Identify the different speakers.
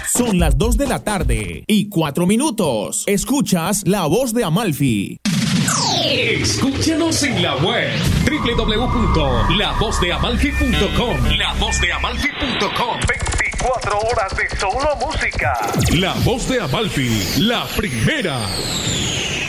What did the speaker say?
Speaker 1: Son las 2 de la tarde y 4 minutos. Escuchas La Voz de Amalfi.
Speaker 2: Escúchanos en la web www.lavozdeamalfi.com. Lavozdeamalfi.com.
Speaker 3: 24 horas de solo música.
Speaker 2: La Voz de Amalfi, la primera.